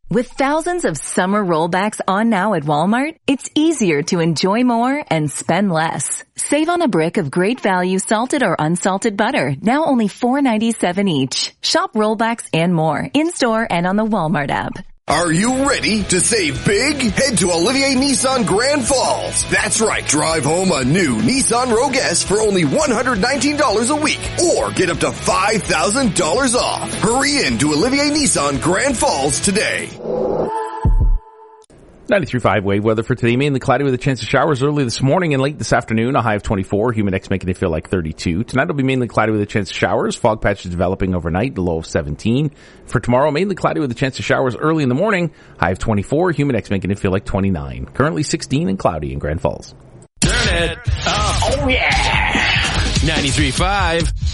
With thousands of summer rollbacks on now at Walmart, it's easier to enjoy more and spend less. Save on a brick of great value salted or unsalted butter, now only $4.97 each. Shop rollbacks and more, in-store and on the Walmart app. Are you ready to save big? Head to Olivier Nissan Grand Falls. That's right. Drive home a new Nissan Rogue S for only $119 a week, or get up to $5,000 off. Hurry in to Olivier Nissan Grand Falls today. 93.5 wave weather for today. Mainly cloudy with a chance of showers early this morning and late this afternoon. A high of 24. Humid X making it feel like 32. Tonight will be mainly cloudy with a chance of showers. Fog patches developing overnight. A low of 17. For tomorrow, mainly cloudy with a chance of showers early in the morning. High of 24. Humid X making it feel like 29. Currently 16 and cloudy in Grand Falls. Turn it up. Oh yeah. 93.5